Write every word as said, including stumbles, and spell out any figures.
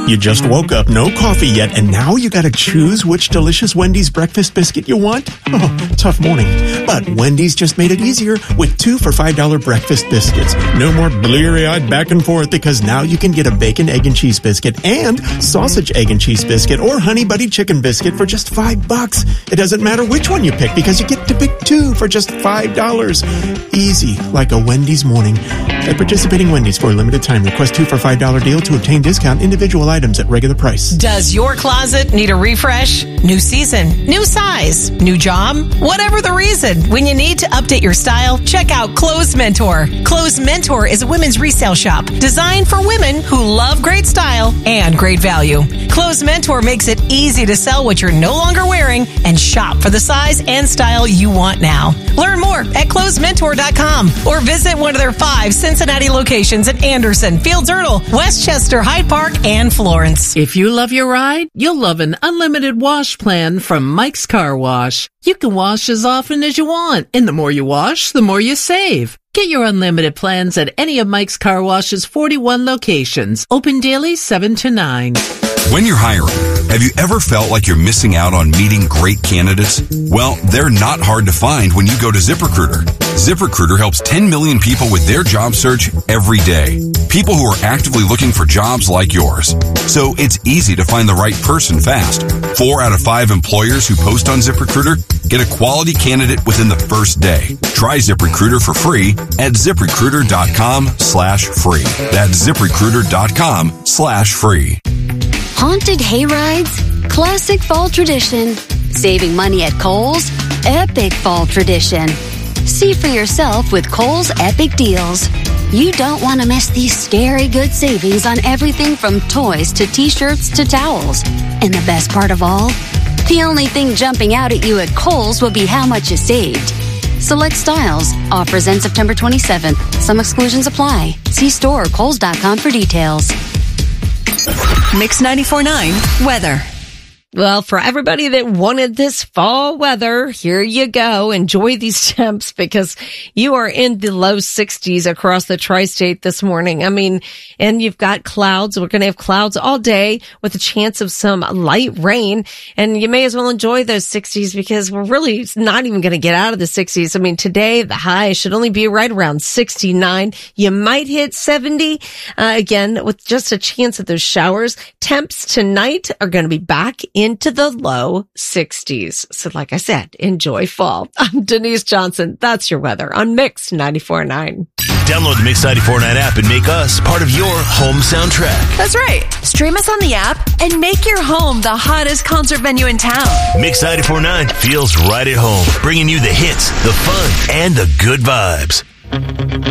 You just woke up, no coffee yet, and now you gotta choose which delicious Wendy's breakfast biscuit you want? Oh, tough morning. But Wendy's just made it easier with two for five dollar breakfast biscuits. No more bleary-eyed back and forth, because now you can get a bacon, egg, and cheese biscuit and sausage, egg, and cheese biscuit or honey buddy chicken biscuit for just five bucks. It doesn't matter which one you pick, because you get to pick two for just five dollars. Easy, like a Wendy's morning. At participating Wendy's for a limited time, request two for five dollar deal to obtain discount individual items at regular price. Does your closet need a refresh? New season, new size, new job? Whatever the reason, when you need to update your style, check out Clothes Mentor. Clothes Mentor is a women's resale shop designed for women who love great style and great value. Clothes Mentor makes it easy to sell what you're no longer wearing and shop for the size and style you want now. Learn more at clothes mentor dot com or visit one of their five Cincinnati locations in Anderson, Fields Erdel, Westchester, Hyde Park, and Florence. If you love your ride, you'll love an unlimited wash plan from Mike's Car Wash. You can wash as often as you want, and the more you wash, the more you save. Get your unlimited plans at any of Mike's Car Wash's forty-one locations, open daily seven to nine. When you're hiring, have you ever felt like you're missing out on meeting great candidates? Well, they're not hard to find when you go to ZipRecruiter. ZipRecruiter helps ten million people with their job search every day. People who are actively looking for jobs like yours. So it's easy to find the right person fast. Four out of five employers who post on ZipRecruiter get a quality candidate within the first day. Try ZipRecruiter for free at ZipRecruiter.com slash free. That's ZipRecruiter.com slash free. Haunted hayrides, classic fall tradition. Saving money at Kohl's, epic fall tradition. See for yourself with Kohl's Epic Deals. You don't want to miss these scary good savings on everything from toys to t-shirts to towels. And the best part of all? The only thing jumping out at you at Kohl's will be how much you saved. Select styles. Offers end September twenty-seventh. Some exclusions apply. See store or kohls dot com for details. Mix ninety-four point nine weather. Well, for everybody that wanted this fall weather, here you go. Enjoy these temps because you are in the low sixties across the tri-state this morning. I mean, and you've got clouds. We're going to have clouds all day with a chance of some light rain. And you may as well enjoy those sixties because we're really not even going to get out of the sixties. I mean, today the high should only be right around sixty-nine. You might hit seventy, uh, again, with just a chance of those showers. Temps tonight are going to be back into the low sixties. So like I said, enjoy fall. I'm Denise Johnson. That's your weather on Mix ninety-four point nine. Download the Mix ninety-four point nine app and make us part of your home soundtrack. That's right. Stream us on the app and make your home the hottest concert venue in town. Mix ninety-four point nine feels right at home, bringing you the hits, the fun, and the good vibes.